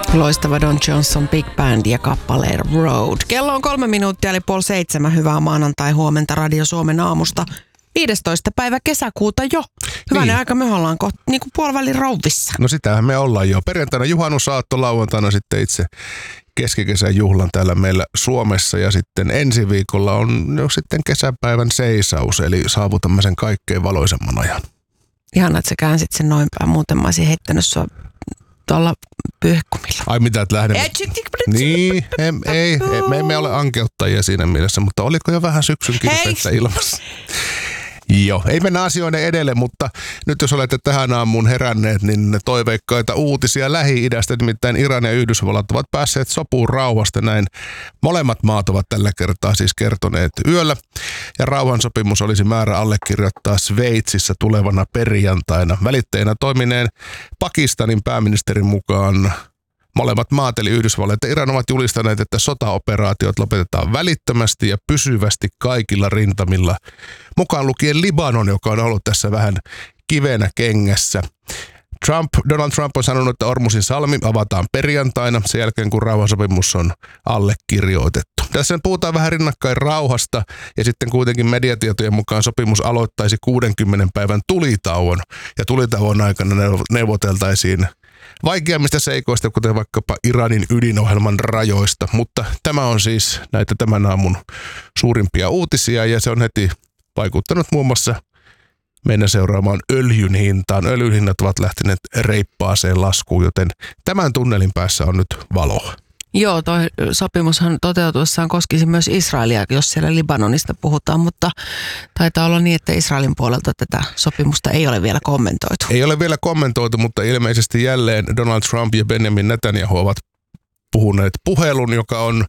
Loistava Don Johnson Big Band ja kappale Road. Kello on 3 minuuttia eli 6:30. Hyvää maanantai-huomenta Radio Suomen aamusta. 15. päivä kesäkuuta jo. Hyvänen niin. Aika, me ollaan kohta niin kuin puolivälin rouvissa. No sitähän me ollaan jo. Perjantaina juhannusaatto, lauantaina sitten itse keskikesän juhlan täällä meillä Suomessa. Ja sitten ensi viikolla on jo sitten kesäpäivän seisaus, eli saavutamme sen kaikkein valoisemman ajan. Ihana, että sä käänsit sen noin päin. Muuten mä olisin heittänyt sua tuolla pyyhkumilla. Ai mitä, et lähdemme? Niin, me emme ole ankeuttajia siinä mielessä, mutta oliko jo vähän syksyn kirpeettä ilmassa? Joo, ei mennä asioiden edelle, mutta nyt jos olette tähän aamuun heränneet, niin toiveikkaita uutisia Lähi-idästä, nimittäin Iran ja Yhdysvallat ovat päässeet sopuun rauhasta. Näin molemmat maat ovat tällä kertaa siis kertoneet yöllä. Ja rauhansopimus olisi määrä allekirjoittaa Sveitsissä tulevana perjantaina. Välittäjänä toimineen Pakistanin pääministerin mukaan molemmat maat eli Yhdysvallat ja Iran ovat julistaneet, että sotaoperaatiot lopetetaan välittömästi ja pysyvästi kaikilla rintamilla. Mukaan lukien Libanon, joka on ollut tässä vähän kivenä kengässä. Donald Trump on sanonut, että Ormusin salmi avataan perjantaina sen jälkeen, kun rauhansopimus on allekirjoitettu. Tässä puhutaan vähän rinnakkain rauhasta ja sitten kuitenkin mediatietojen mukaan sopimus aloittaisi 60 päivän tulitauon. Ja tulitauon aikana neuvoteltaisiin vaikeammista seikoista, kuten vaikkapa Iranin ydinohjelman rajoista, mutta tämä on siis näitä tämän aamun suurimpia uutisia ja se on heti vaikuttanut muun muassa meidän seuraamaan öljyn hintaan. Öljyn hinnat ovat lähteneet reippaaseen laskuun, joten tämän tunnelin päässä on nyt valoa. Joo, toi sopimushan toteutuessaan koskisi myös Israelia, jos siellä Libanonista puhutaan, mutta taitaa olla niin, että Israelin puolelta tätä sopimusta ei ole vielä kommentoitu. Ei ole vielä kommentoitu, mutta ilmeisesti jälleen Donald Trump ja Benjamin Netanyahu ovat puhuneet puhelun, joka on,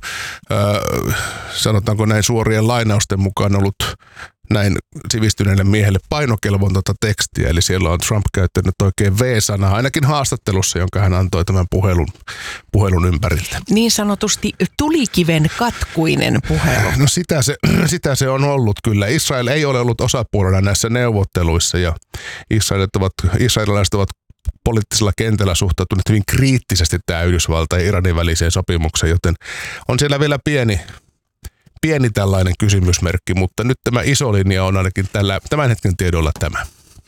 sanotaanko näin suorien lainausten mukaan ollut näin sivistyneelle miehelle painokelvotonta tekstiä. Eli siellä on Trump käyttänyt oikein V-sanaa, ainakin haastattelussa, jonka hän antoi tämän puhelun ympäriltä. Niin sanotusti tulikiven katkuinen puhelu. No sitä se on ollut kyllä. Israel ei ole ollut osapuolena näissä neuvotteluissa ja israelilaiset ovat poliittisella kentällä suhtautuneet hyvin kriittisesti tämä Yhdysvaltain ja Iranin väliseen sopimukseen, joten on siellä vielä pieni tällainen kysymysmerkki, mutta nyt tämä iso linja on ainakin tämän hetken tiedolla tämä.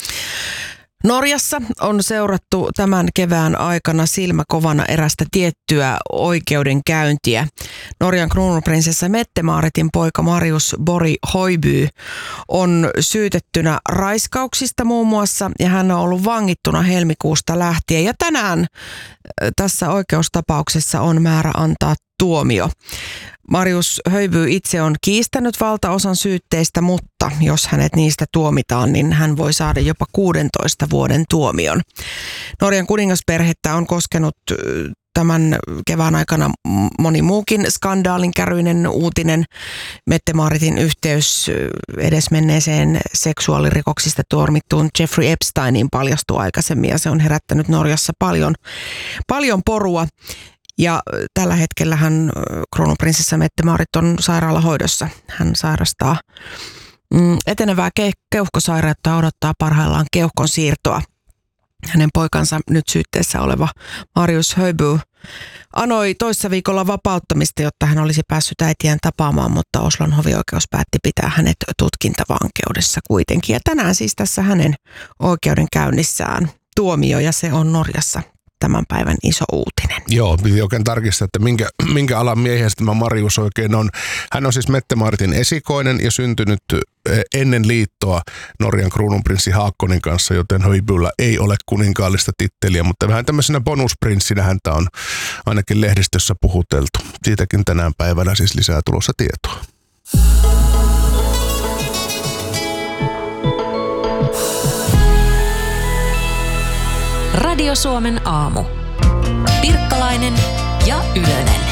Norjassa on seurattu tämän kevään aikana silmäkovana erästä tiettyä oikeudenkäyntiä. Norjan kruununprinsessa Mette-Maaretin poika Marius Borg Højby on syytettynä raiskauksista muun muassa ja hän on ollut vangittuna helmikuusta lähtien. Ja tänään tässä oikeustapauksessa on määrä antaa tuomio. Marius Højby itse on kiistänyt valtaosan syytteistä, mutta jos hänet niistä tuomitaan, niin hän voi saada jopa 16 vuoden tuomion. Norjan kuningasperhettä on koskenut tämän kevään aikana moni muukin skandaalin käryinen uutinen. Mette-Maaretin yhteys edesmenneeseen seksuaalirikoksista tuomittuun Jeffrey Epsteiniin paljastui aikaisemmin ja se on herättänyt Norjassa paljon porua. Ja tällä hetkellä kruununprinsessa Mette-Maarit on sairaalahoidossa. Hän sairastaa etenevää keuhkosairautta ja odottaa parhaillaan keuhkon siirtoa. Hänen poikansa nyt syytteessä oleva Marius Højby anoi toissa viikolla vapauttamista, jotta hän olisi päässyt äitiään tapaamaan, mutta Oslon hovioikeus päätti pitää hänet tutkintavankeudessa kuitenkin. Ja tänään siis tässä hänen oikeudenkäynnissään tuomio ja se on Norjassa tämän päivän iso uutinen. Joo, piti oikein tarkistaa, että minkä alan miehiä tämä Marius oikein on. Hän on siis Mette-Maaritin esikoinen ja syntynyt ennen liittoa Norjan kruununprinssi Haakkonin kanssa, joten Højbyllä ei ole kuninkaallista titteliä, mutta vähän tämmöisenä bonusprinssinä häntä on ainakin lehdistössä puhuteltu. Siitäkin tänään päivänä siis lisää tulossa tietoa. Radio Suomen aamu. Pirkkalainen ja Ylönen.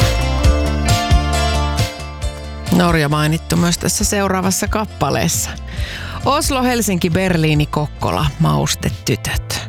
Norja mainittu myös tässä seuraavassa kappaleessa. Oslo, Helsinki, Berliini, Kokkola, maustetytöt.